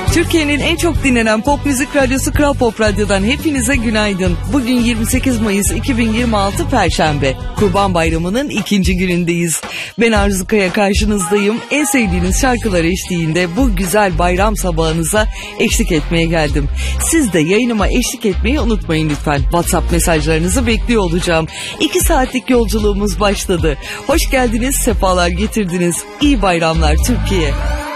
Türkiye'nin en çok dinlenen pop müzik radyosu Kral Pop Radyo'dan hepinize günaydın. Bugün 28 Mayıs 2026 Perşembe. Kurban Bayramı'nın ikinci günündeyiz. Ben Arzu Kaya karşınızdayım. En sevdiğiniz şarkılar eşliğinde bu güzel bayram sabahınıza eşlik etmeye geldim. Siz de yayınıma eşlik etmeyi unutmayın lütfen. WhatsApp mesajlarınızı bekliyor olacağım. 2 saatlik yolculuğumuz başladı. Hoş geldiniz, sefalar getirdiniz. İyi bayramlar Türkiye.